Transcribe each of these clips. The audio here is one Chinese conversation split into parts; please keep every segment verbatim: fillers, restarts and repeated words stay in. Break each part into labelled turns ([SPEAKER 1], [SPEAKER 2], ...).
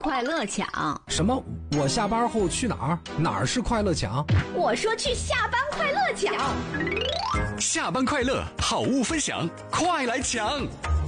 [SPEAKER 1] 快乐抢
[SPEAKER 2] 什么？我下班后去哪儿？哪儿是快乐抢？
[SPEAKER 1] 我说去下班快乐抢。
[SPEAKER 3] 下班快乐，好物分享，快来抢！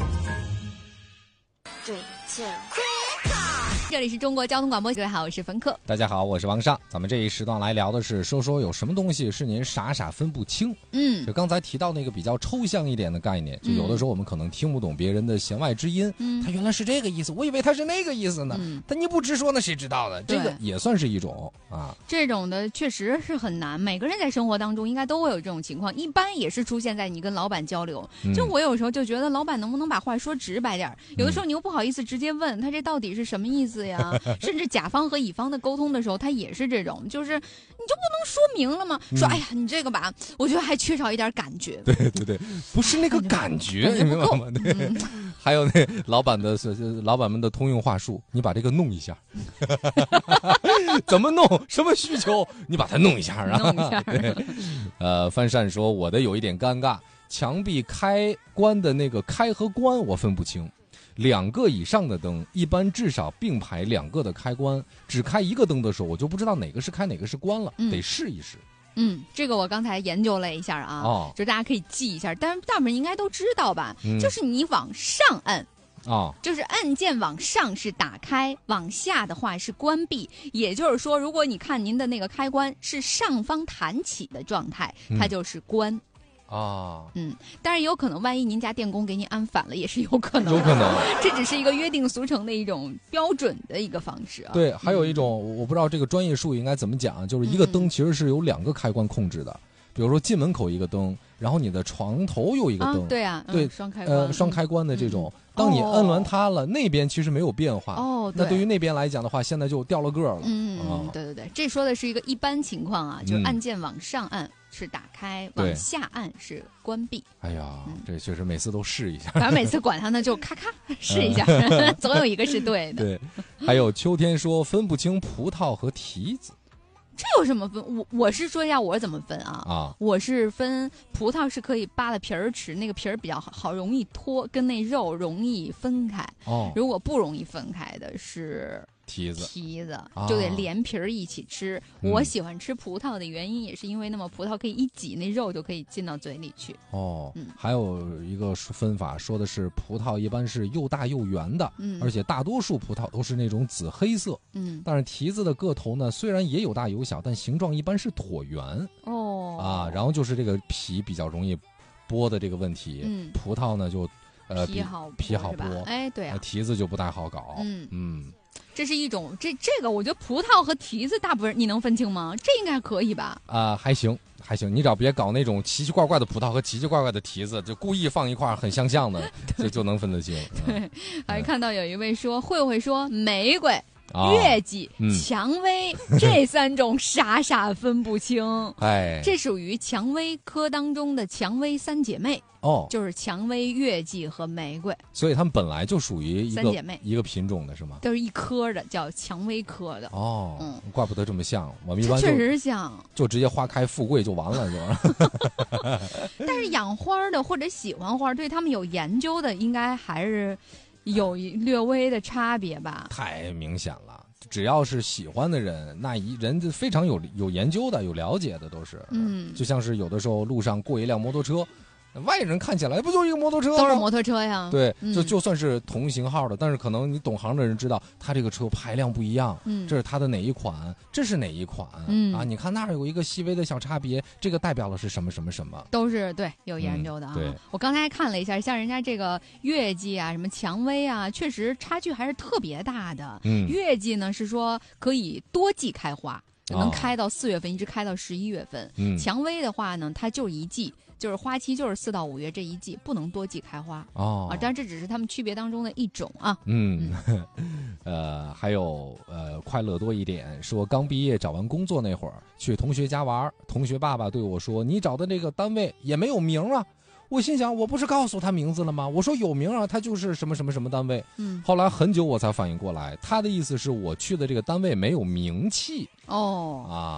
[SPEAKER 1] 对劲。
[SPEAKER 4] 这里是中国交通广播，各位好，我是冯克。
[SPEAKER 2] 大家好，我是王尚。咱们这一时段来聊的是，说说有什么东西是您傻傻分不清。
[SPEAKER 4] 嗯，
[SPEAKER 2] 就刚才提到那个比较抽象一点的概念，就有的时候我们可能听不懂别人的弦外之音，嗯，他原来是这个意思，我以为他是那个意思呢。嗯，但你不直说，那谁知道的？这个也算是一种啊。
[SPEAKER 4] 这种的确实是很难，每个人在生活当中应该都会有这种情况，一般也是出现在你跟老板交流。嗯、就我有时候就觉得，老板能不能把话说直白点？有的时候你又不好意思直接问他这到底是什么意思呀？甚至甲方和乙方的沟通的时候，他也是这种，就是你就不能说明了吗？说哎呀，你这个吧，我觉得还缺少一点感觉。
[SPEAKER 2] 对对对，不是那个感觉，你明白吗？对。嗯、还有那老板的老板们的通用话术，你把这个弄一下，怎么弄？什么需求？你把它弄一下啊！
[SPEAKER 4] 弄一下。
[SPEAKER 2] 呃，范善说我的有一点尴尬，墙壁开关的那个开和关我分不清。两个以上的灯，一般至少并排两个的开关，只开一个灯的时候，我就不知道哪个是开哪个是关了，嗯、得试一试。
[SPEAKER 4] 嗯，这个我刚才研究了一下啊，哦、就大家可以记一下，但是大部分人应该都知道吧？嗯、就是你往上按。
[SPEAKER 2] 哦，
[SPEAKER 4] 就是按键往上是打开，往下的话是关闭。也就是说，如果你看您的那个开关是上方弹起的状态，它就是关。
[SPEAKER 2] 啊，
[SPEAKER 4] 嗯，但是也有可能，万一您家电工给你按反了，也是有可能，
[SPEAKER 2] 有可能，
[SPEAKER 4] 这只是一个约定俗成的一种标准的一个方式啊。
[SPEAKER 2] 对，还有一种、嗯、我不知道这个专业术语应该怎么讲，就是一个灯其实是有两个开关控制的，嗯、比如说进门口一个灯，然后你的床头有一个灯，
[SPEAKER 4] 啊对啊，
[SPEAKER 2] 对，
[SPEAKER 4] 嗯、双开关，
[SPEAKER 2] 呃，双开关的这种，嗯、当你摁完它了，哦、那边其实没有变化，
[SPEAKER 4] 哦，
[SPEAKER 2] 那对于那边来讲的话，现在就掉了个了。
[SPEAKER 4] 嗯嗯，哦、对对对，这说的是一个一般情况啊，就是按键往上按。嗯是打开，往下按是关闭。
[SPEAKER 2] 哎呀，嗯、这确实每次都试一下。
[SPEAKER 4] 反正每次管他呢，就咔咔试一下，总有一个是对的。
[SPEAKER 2] 对，还有秋天说分不清葡萄和提子，
[SPEAKER 4] 这有什么分？我我是说一下我怎么分啊？啊，我是分葡萄是可以扒了皮儿吃，那个皮儿比较好，好容易脱，跟那肉容易分开。哦，如果不容易分开的是。
[SPEAKER 2] 提子，
[SPEAKER 4] 提子就得连皮儿一起吃。啊、我喜欢吃葡萄的原因也是因为，那么葡萄可以一挤，那肉就可以进到嘴里去。
[SPEAKER 2] 哦，嗯，还有一个分法说的是，葡萄一般是又大又圆的，嗯，而且大多数葡萄都是那种紫黑色，嗯，但是提子的个头呢，虽然也有大有小，但形状一般是椭圆。
[SPEAKER 4] 哦，
[SPEAKER 2] 啊，然后就是这个皮比较容易剥的这个问题，嗯，葡萄呢就呃
[SPEAKER 4] 皮好
[SPEAKER 2] 皮好剥，
[SPEAKER 4] 哎，对啊，
[SPEAKER 2] 提子就不太好搞，
[SPEAKER 4] 嗯
[SPEAKER 2] 嗯。
[SPEAKER 4] 这是一种，这这个我觉得葡萄和提子大部分你能分清吗？这应该可以吧？
[SPEAKER 2] 啊、呃，还行还行，你只要别搞那种奇奇怪怪的葡萄和奇奇怪怪的提子，就故意放一块很相像的，就就能分得清。
[SPEAKER 4] 对，嗯、还看到有一位说，慧慧说玫瑰。月季、哦嗯、蔷薇这三种傻傻分不清，哎，这属于蔷薇科当中的蔷薇三姐妹哦，就是蔷薇、月季和玫瑰，
[SPEAKER 2] 所以它们本来就属于一个
[SPEAKER 4] 三姐妹一
[SPEAKER 2] 个品种的是吗？
[SPEAKER 4] 都是一科的，叫蔷薇科的
[SPEAKER 2] 哦，嗯，怪不得这么像，我们一般
[SPEAKER 4] 确实像，
[SPEAKER 2] 就直接花开富贵就完了就。
[SPEAKER 4] 但是养花的或者喜欢花，对他们有研究的，应该还是。有略微的差别吧，
[SPEAKER 2] 太明显了。只要是喜欢的人，那一人非常有有研究的、有了解的都是。嗯，就像是有的时候路上过一辆摩托车，外人看起来不就一个摩托车吗？
[SPEAKER 4] 都是摩托车呀。
[SPEAKER 2] 对，嗯、就就算是同型号的，但是可能你懂行的人知道，它这个车排量不一样，嗯，这是它的哪一款，这是哪一款，嗯啊，你看那儿有一个细微的小差别，这个代表的是什么什么什么，
[SPEAKER 4] 都是对有研究的啊。嗯、对，我刚才看了一下，像人家这个月季啊，什么蔷薇啊，确实差距还是特别大的。嗯，月季呢是说可以多季开花。能开到四月份，一直开到十一月份。嗯，蔷薇的话呢，它就是一季，就是花期就是四到五月这一季，不能多季开花。哦，啊，但这只是它们区别当中的一种啊。
[SPEAKER 2] 嗯，嗯呃，还有呃，快乐多一点，说刚毕业找完工作那会儿，去同学家玩，同学爸爸对我说：“你找的这个单位也没有名啊。”我心想，我不是告诉他名字了吗？我说有名啊，他就是什么什么什么单位。嗯，后来很久我才反应过来，他的意思是我去的这个单位没有名气。哦，啊，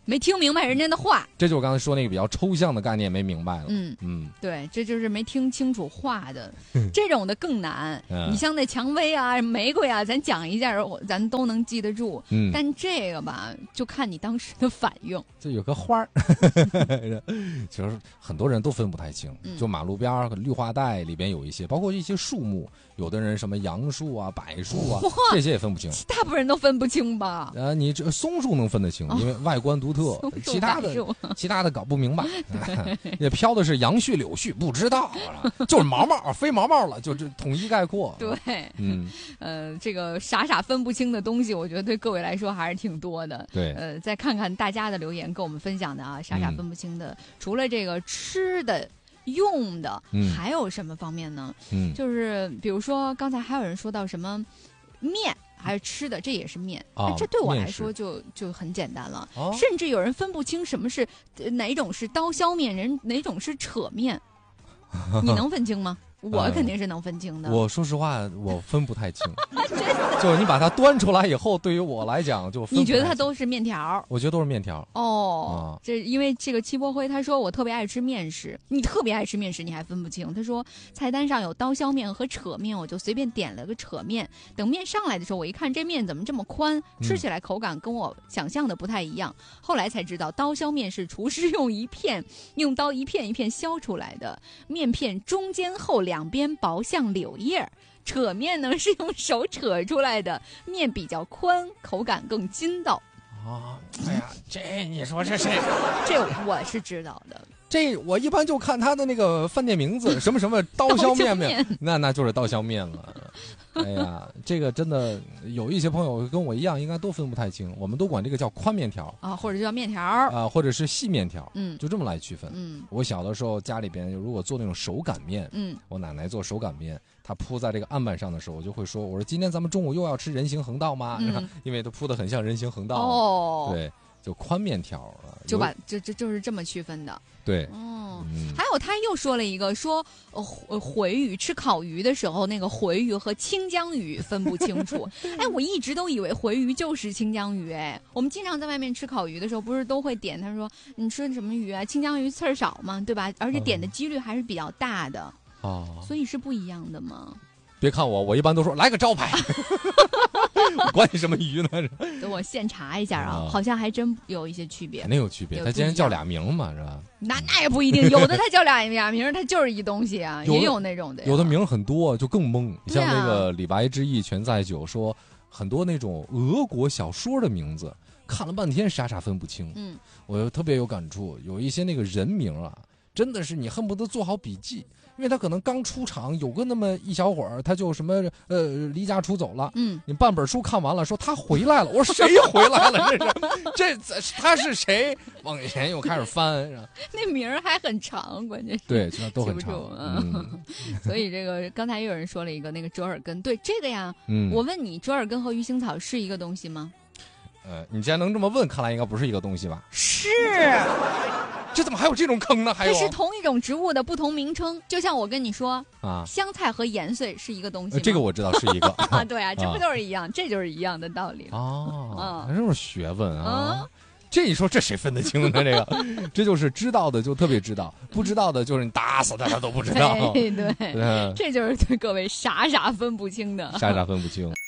[SPEAKER 4] 没听明白人家的话。
[SPEAKER 2] 这就是我刚才说那个比较抽象的概念没明白了。
[SPEAKER 4] 嗯
[SPEAKER 2] 嗯，
[SPEAKER 4] 对，这就是没听清楚话的，这种的更难。
[SPEAKER 2] 嗯、
[SPEAKER 4] 你像那蔷薇啊、玫瑰啊，咱讲一下，咱都能记得住。
[SPEAKER 2] 嗯，
[SPEAKER 4] 但这个吧，就看你当时的反应。
[SPEAKER 2] 就有个花儿，其实很多人都分不太清。
[SPEAKER 4] 嗯、
[SPEAKER 2] 就马路边儿、绿化带里边有一些，包括一些树木，有的人什么杨树啊、柏树啊，这些也分不清。
[SPEAKER 4] 大部分人都分不清吧？
[SPEAKER 2] 呃，你这松树能分得清，因为外观独特。
[SPEAKER 4] 哦、
[SPEAKER 2] 其他的其他的搞不明白。也飘的是杨絮、柳絮，不知道，就是毛毛、飞毛毛了，就这统一概括。
[SPEAKER 4] 对，
[SPEAKER 2] 嗯，
[SPEAKER 4] 呃，这个傻傻分不清的东西，我觉得对各位来说还是挺多的。
[SPEAKER 2] 对，
[SPEAKER 4] 呃，再看看大家的留言跟我们分享的啊，傻傻分不清的，嗯、除了这个吃的。用的、嗯、还有什么方面呢？
[SPEAKER 2] 嗯，
[SPEAKER 4] 就是比如说刚才还有人说到什么面，还是吃的，这也是面。
[SPEAKER 2] 哦、
[SPEAKER 4] 这对我来说就就很简单了、哦。甚至有人分不清什么是哪种是刀削面，人哪种是扯面，你能分清吗？我肯定是能分清的。
[SPEAKER 2] 嗯、我说实话，我分不太清。就是你把它端出来以后，对于我来讲就分不太清。
[SPEAKER 4] 你觉得它都是面条？
[SPEAKER 2] 我觉得都是面条。
[SPEAKER 4] 哦，啊、这因为这个戚波辉他说我特别爱吃面食，你特别爱吃面食，你还分不清？他说菜单上有刀削面和扯面，我就随便点了个扯面。等面上来的时候，我一看这面怎么这么宽，吃起来口感跟我想象的不太一样。嗯、后来才知道，刀削面是厨师用一片用刀一片一片削出来的，面片中间厚，两边薄像柳叶。扯面呢是用手扯出来的，面比较宽，口感更筋道。
[SPEAKER 2] 啊，哎呀，这你说这谁？
[SPEAKER 4] 这我是知道的。
[SPEAKER 2] 这我一般就看他的那个饭店名字，什么什么刀削面面，那那就是刀削面了。哎呀，这个真的有一些朋友跟我一样，应该都分不太清。我们都管这个叫宽面条
[SPEAKER 4] 啊，或者叫面条啊，
[SPEAKER 2] 或者是细面条，
[SPEAKER 4] 嗯，
[SPEAKER 2] 就这么来区分。
[SPEAKER 4] 嗯，
[SPEAKER 2] 我小的时候家里边如果做那种手擀面，
[SPEAKER 4] 嗯，
[SPEAKER 2] 我奶奶做手擀面，她铺在这个案板上的时候，我就会说，我说今天咱们中午又要吃人行横道吗？
[SPEAKER 4] 嗯、
[SPEAKER 2] 因为它铺的很像人行横道。
[SPEAKER 4] 哦，
[SPEAKER 2] 对。就宽面条
[SPEAKER 4] 就把就就就是这么区分的。
[SPEAKER 2] 对，
[SPEAKER 4] 哦，
[SPEAKER 2] 嗯、
[SPEAKER 4] 还有他又说了一个，说呃回鱼吃烤鱼的时候，那个回鱼和清江鱼分不清楚。哎，我一直都以为回鱼就是清江鱼。哎，我们经常在外面吃烤鱼的时候，不是都会点？他说你吃什么鱼啊？清江鱼刺儿少嘛，对吧？而且点的几率还是比较大的。
[SPEAKER 2] 哦，
[SPEAKER 4] 所以是不一样的嘛。
[SPEAKER 2] 别看我，我一般都说来个招牌，管你什么鱼呢？
[SPEAKER 4] 等我现查一下啊，哦、好像还真有一些区别，
[SPEAKER 2] 肯定有区别。它既然叫俩名嘛，是吧？
[SPEAKER 4] 那那也不一定，有的它叫俩俩名，它就是一东西啊，也有那种的。
[SPEAKER 2] 有的名很多，就更懵。你像那个李白之意全在酒，说很多那种俄国小说的名字，看了半天傻傻分不清。
[SPEAKER 4] 嗯，
[SPEAKER 2] 我特别有感触，有一些那个人名啊，真的是你恨不得做好笔记。因为他可能刚出场，有个那么一小会儿，他就什么呃离家出走了。
[SPEAKER 4] 嗯，
[SPEAKER 2] 你半本书看完了，说他回来了。我说谁回来了？这是这他是谁？往前又开始翻，
[SPEAKER 4] 那名儿还很长，关键是
[SPEAKER 2] 对，都很长。
[SPEAKER 4] 嗯，所以这个刚才有人说了一个那个折耳根，对这个呀，
[SPEAKER 2] 嗯，
[SPEAKER 4] 我问你，折耳根和鱼腥草是一个东西吗？
[SPEAKER 2] 呃，你既然能这么问，看来应该不是一个东西吧？
[SPEAKER 4] 是。
[SPEAKER 2] 这怎么还有这种坑呢？还有，
[SPEAKER 4] 这是同一种植物的不同名称，就像我跟你说
[SPEAKER 2] 啊，
[SPEAKER 4] 香菜和盐穗是一个东西吗、
[SPEAKER 2] 呃。这个我知道是一个
[SPEAKER 4] 啊，对啊，这不都是一样？啊、这就是一样的道理
[SPEAKER 2] 哦。
[SPEAKER 4] 啊，
[SPEAKER 2] 这种学问啊，
[SPEAKER 4] 啊
[SPEAKER 2] 这你说这谁分得清呢？这个，这就是知道的就特别知道，不知道的就是你打死他他都不知道。
[SPEAKER 4] 对对，对这就是对各位傻傻分不清的，
[SPEAKER 2] 傻傻分不清。